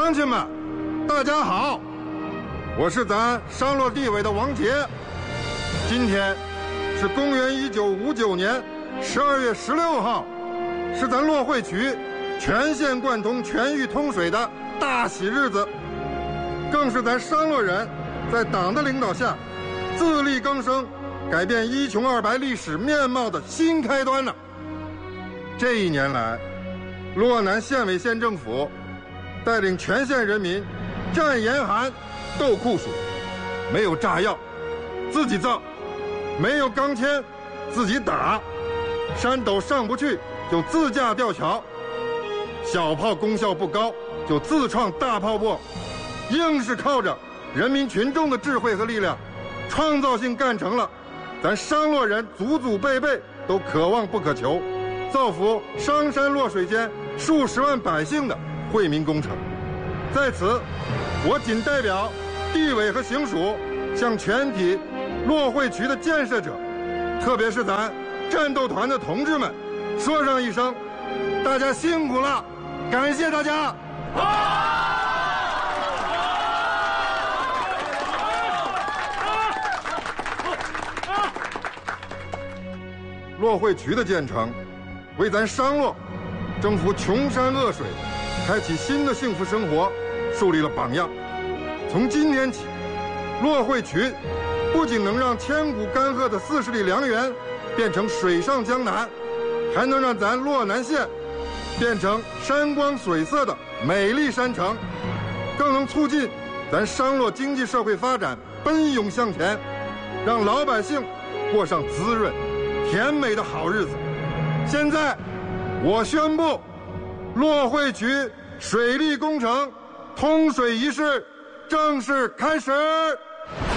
乡亲们，大家好，我是咱商洛地委的王杰。今天是公元1959年12月16号，是咱洛会区全县贯通、全域通水的大喜日子，更是咱商洛人在党的领导下自力更生、改变一穷二白历史面貌的新开端呢。这一年来，洛南县委县政府带领全县人民战严寒、斗酷暑，没有炸药自己造，没有钢钎自己打，山陡上不去就自架吊桥，小炮功效不高就自创大炮垛，硬是靠着人民群众的智慧和力量，创造性干成了咱商洛人祖祖辈辈都可望不可求，造福商山洛水间数十万百姓的惠民工程。在此，我谨代表地委和行署向全体洛会区的建设者，特别是咱战斗团的同志们，说上一声：大家辛苦了，感谢大家！洛会区的建成，为咱商洛征服穷山恶水，开启新的幸福生活树立了榜样。从今天起，洛会区不仅能让千古干涸的40里良源变成水上江南，还能让咱洛南县变成山光水色的美丽山城，更能促进咱商洛经济社会发展奔涌向前，让老百姓过上滋润甜美的好日子。现在我宣布，洛会区水利工程通水仪式正式开始。